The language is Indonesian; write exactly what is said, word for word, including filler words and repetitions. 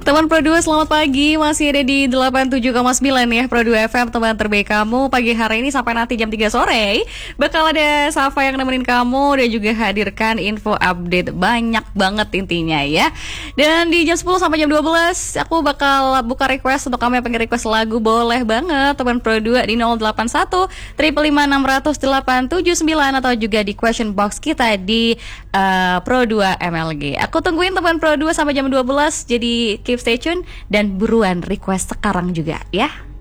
Teman Pro dua selamat pagi, masih ada di delapan puluh tujuh koma sembilan ya Pro dua F M, teman terbaik kamu. Pagi hari ini sampai nanti jam tiga sore bakal ada Safa yang nemenin kamu dan juga hadirkan info update banyak banget intinya ya. Dan di jam sepuluh sampai jam dua belas aku bakal buka request untuk kamu yang pengen request lagu, boleh banget teman Pro dua di nol delapan satu lima lima enam nol nol delapan tujuh sembilan atau juga di question box kita di uh, Pro dua M L G. Aku tungguin teman Pro dua sampai jam dua belas, jadi keep stay tune dan buruan request sekarang juga ya.